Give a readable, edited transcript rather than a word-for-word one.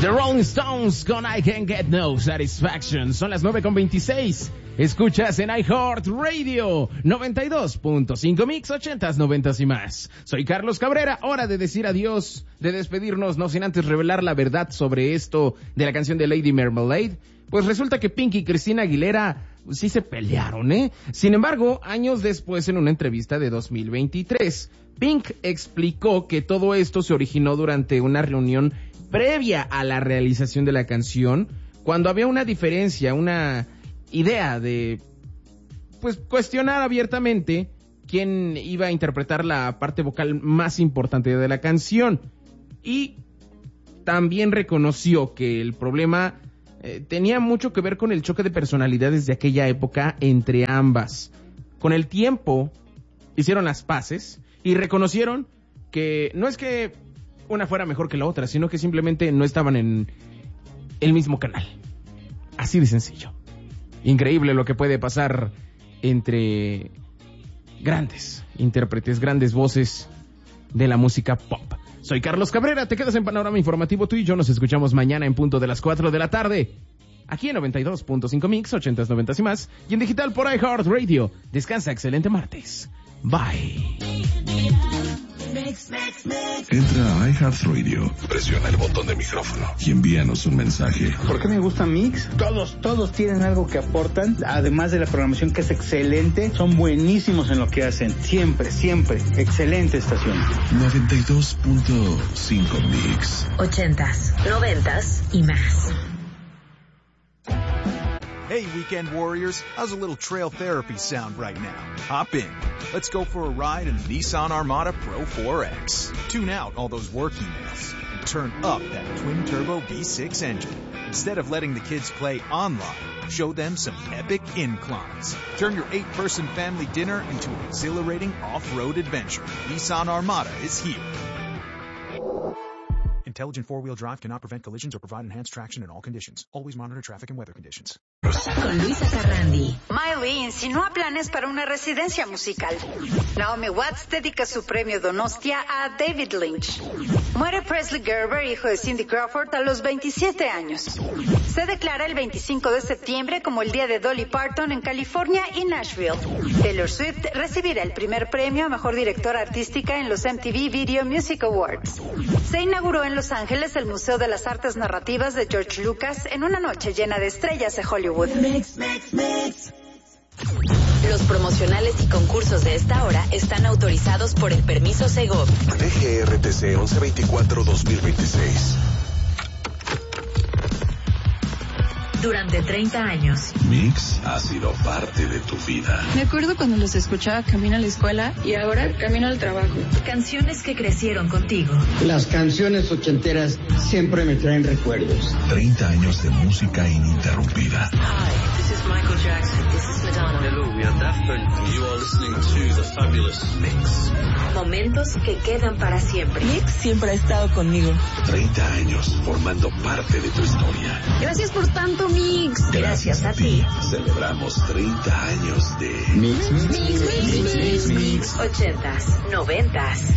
The Rolling Stones con I Can't Get No Satisfaction. Son las 9:26. Escuchas en iHeart Radio 92.5 Mix, 80s, 90s y más. Soy Carlos Cabrera. Hora de decir adiós, de despedirnos, no sin antes revelar la verdad sobre esto de la canción de Lady Marmalade. Pues resulta que Pink y Christina Aguilera sí se pelearon, ¿eh? Sin embargo, años después, en una entrevista de 2023, Pink explicó que todo esto se originó durante una reunión previa a la realización de la canción, cuando había una diferencia, una idea de, pues, cuestionar abiertamente quién iba a interpretar la parte vocal más importante de la canción. Y también reconoció que el problema tenía mucho que ver con el choque de personalidades de aquella época entre ambas. Con el tiempo hicieron las paces y reconocieron que no es que una fuera mejor que la otra, sino que simplemente no estaban en el mismo canal. Así de sencillo. Increíble lo que puede pasar entre grandes intérpretes, grandes voces de la música pop. Soy Carlos Cabrera, te quedas en Panorama Informativo. Tú y yo nos escuchamos mañana en punto de las 4 de la tarde. Aquí en 92.5 Mix, 80s, 90s y más. Y en digital por iHeart Radio. Descansa, excelente martes. Bye. Entra a iHeartRadio, presiona el botón de micrófono y envíanos un mensaje. ¿Por qué me gusta Mix? Todos tienen algo que aportan, además de la programación que es excelente, son buenísimos en lo que hacen, siempre, excelente estación. 92.5 Mix. 80s, 90s y más. Hey, Weekend Warriors, how's a little trail therapy sound right now? Hop in. Let's go for a ride in the Nissan Armada Pro 4X. Tune out all those work emails and turn up that twin-turbo V6 engine. Instead of letting the kids play online, show them some epic inclines. Turn your 8-person family dinner into an exhilarating off-road adventure. Nissan Armada is here. Intelligent four-wheel drive cannot prevent collisions or provide enhanced traction in all conditions. Always monitor traffic and weather conditions. Con Luisa Carrandi. Miley insinúa planes para una residencia musical. Naomi Watts dedica su premio Donostia a David Lynch. Muere Presley Gerber, hijo de Cindy Crawford, a los 27 años. Se declara el 25 de septiembre como el día de Dolly Parton en California y Nashville. Taylor Swift recibirá el primer premio a Mejor Directora Artística en los MTV Video Music Awards. Se inauguró en Los Ángeles el Museo de las Artes Narrativas de George Lucas en una noche llena de estrellas de Hollywood. Mix. Los promocionales y concursos de esta hora están autorizados por el permiso Segov. DGRTC 1124-2026. Durante 30 años. Mix ha sido parte de tu vida. Me acuerdo cuando los escuchaba camino a la escuela y ahora camino al trabajo. Canciones que crecieron contigo. Las canciones ochenteras siempre me traen recuerdos. 30 años de música ininterrumpida. Hi, this is Michael Jackson. This is Madonna. Hello, we are Daft Punk. You are listening to The Fabulous Mix. Momentos que quedan para siempre. Mix siempre ha estado conmigo. 30 años formando parte de tu historia. Gracias por tanto, Mix. Gracias a ti. Celebramos 30 años de Mix. 80s, 90s.